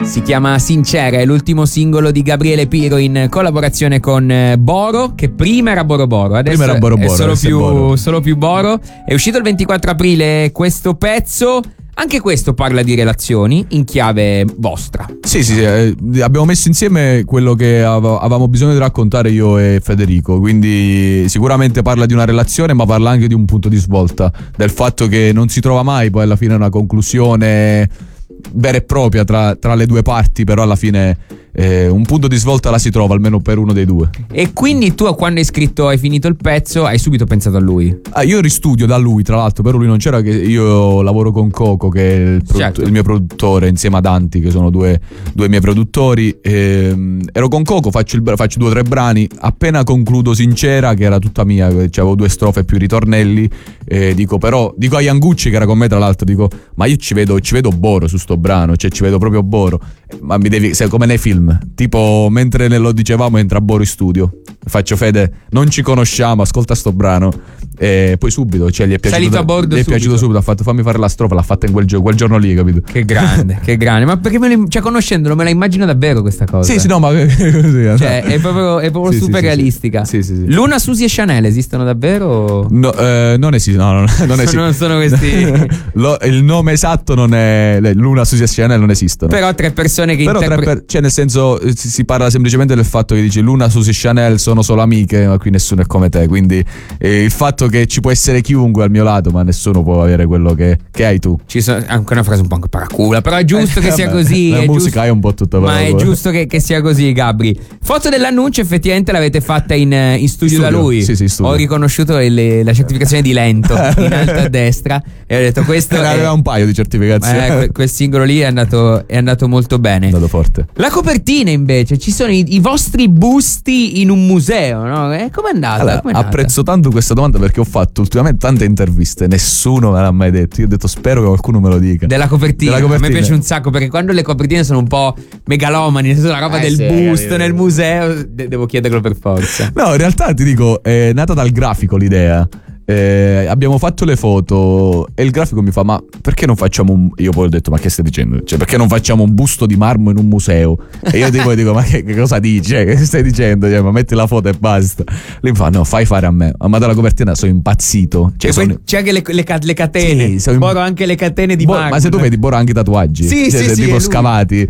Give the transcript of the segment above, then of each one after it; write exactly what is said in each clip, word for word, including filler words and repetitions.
Si chiama Sincera, è l'ultimo singolo di Gabriele Piro in collaborazione con Boro, che prima era Boro Boro, adesso prima era Boro Boro, è solo più, Boro. solo più Boro. È uscito il ventiquattro aprile questo pezzo. Anche questo parla di relazioni in chiave vostra. Sì, sì, sì, eh, abbiamo messo insieme quello che av- avevamo bisogno di raccontare io e Federico, quindi sicuramente parla di una relazione, ma parla anche di un punto di svolta, del fatto che non si trova mai poi alla fine una conclusione vera e propria tra, tra le due parti, però alla fine eh, un punto di svolta la si trova almeno per uno dei due. E quindi tu, quando hai scritto, hai finito il pezzo, hai subito pensato a lui? Ah, io ristudio da lui, tra l'altro, però lui non c'era, che io lavoro con Coco, che è il, produ- Certo. il mio produttore, insieme ad Anti, che sono due, due miei produttori. Ehm, ero con Coco, faccio, il, faccio due o tre brani, appena concludo Sincera, che era tutta mia, avevo due strofe più ritornelli, eh, dico però, dico a Iangucci, che era con me tra l'altro, dico, ma io ci vedo, ci vedo Boro su sto brano, cioè ci vedo proprio Boro, ma mi devi, sei come nei film, tipo mentre ne lo dicevamo entra Boro in studio, faccio Fede, non ci conosciamo, ascolta sto brano, e poi subito, cioè gli è piaciuto, Salito a bordo gli è subito. piaciuto subito, ha fatto fammi fare la strofa, l'ha fatta in quel, gio- quel giorno lì, capito? Che grande, che grande. Ma perché me lo, cioè, conoscendolo me la immagino davvero questa cosa. Sì, sì, no, ma così, Cioè, è proprio, è proprio Sì, sì, super sì, realistica. sì, sì, sì. Luna, Susi e Chanel esistono davvero? No, eh, non esiste, no, no, non esiste. Non sono questi. Lo- il nome esatto non è Luna, Susi e Chanel, non esistono. Però tre persone che Però tre interpre- per- cioè nel senso eh, si, si parla semplicemente del fatto che dice Luna, Susi e Chanel sono solo amiche, ma qui nessuno è come te, quindi eh, il fatto che ci può essere chiunque al mio lato, ma nessuno può avere quello che, che hai tu. Ci sono anche una frase un po' anche paracula, però è giusto che sia Vabbè, così. la è musica giusto, è un po' tutta ma è paracula. giusto che, che sia così, Gabri. Foto dell'annuncio effettivamente l'avete fatta in, in studio, Studio, da lui. sì, sì, studio. Ho riconosciuto le- la certificazione di lento in alto a destra e ho detto questo Ne è, aveva un paio di certificazioni. eh, que- quel singolo lì è andato, è andato molto bene. È andato forte. La copertina invece, ci sono i, i vostri busti in un museo, no? Eh, com'è andata? Allora, Com'è andata? apprezzo tanto questa domanda perché ho fatto ultimamente tante interviste, nessuno me l'ha mai detto. Io ho detto spero che qualcuno me lo dica. Della copertina. Della copertina. A me piace un sacco perché quando le copertine sono un po' megalomani, nel senso la roba Eh, del sì, busto capito. nel museo, de- devo chiederlo per forza. No, in realtà ti dico, è nata dal grafico l'idea. Eh, abbiamo fatto le foto e il grafico mi fa ma perché non facciamo un... Io poi ho detto ma che stai dicendo? Cioè perché non facciamo un busto di marmo in un museo? E io dico, dico ma che, che cosa dici? Cioè, che stai dicendo? Cioè, ma metti la foto e basta. Lui mi fa no, fai fare a me. Ma dalla copertina sono impazzito. Cioè, E poi sono... c'è anche le, le ca- le catene. Sì, sono- Boro anche le catene di Bo- marmo. ma se tu vedi Boro ha anche i tatuaggi, Sì, cioè, sì, sì, è tipo lui. scavati,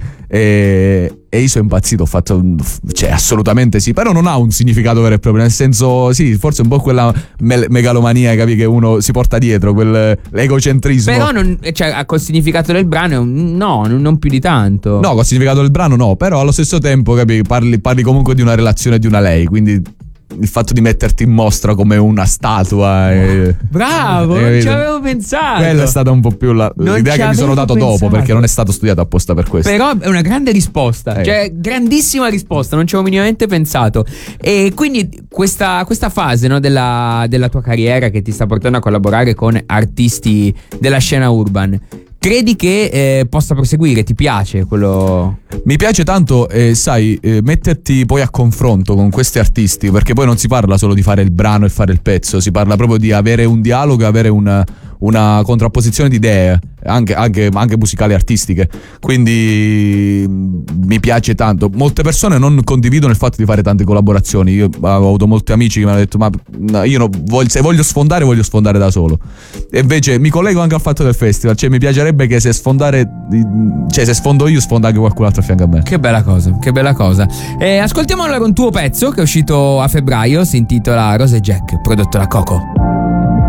e, e io sono impazzito, ho fatto, cioè assolutamente sì, però non ha un significato vero e proprio, nel senso sì, forse un po' quella me- megalomania, capi, che uno si porta dietro, quell'egocentrismo. Però non, cioè, col significato del brano è un- no, non, non più di tanto. No, col significato del brano no, però allo stesso tempo, capi, parli, parli comunque di una relazione di una lei, quindi il fatto di metterti in mostra come una statua e, Bravo, e- non ci capito? avevo pensato. Quella è stata un po' più la, Non l'idea ci che mi sono avevo dato pensato. dopo, perché non è stato studiato apposta per questo. Però è una grande risposta, Eh. cioè grandissima risposta, non ci avevo minimamente pensato. E quindi questa, questa fase, no, della, della tua carriera che ti sta portando a collaborare con artisti della scena urban, credi che eh, possa proseguire? Ti piace quello? Mi piace tanto, eh, sai, eh, metterti poi a confronto con questi artisti, perché poi non si parla solo di fare il brano e fare il pezzo, si parla proprio di avere un dialogo, avere una, una contrapposizione di idee, anche, anche, anche musicali e artistiche. Quindi mh, mi piace tanto. Molte persone non condividono il fatto di fare tante collaborazioni. Io ho avuto molti amici che mi hanno detto ma no, io no, voglio, se voglio sfondare voglio sfondare da solo. E invece mi collego anche al fatto del festival, cioè mi piacerebbe che se sfondare, cioè se sfondo io sfonda anche qualcun altro a fianco a me. Che bella cosa, che bella cosa. Eh, ascoltiamo allora un tuo pezzo che è uscito a febbraio, si intitola Rose e Jack, prodotto da Coco.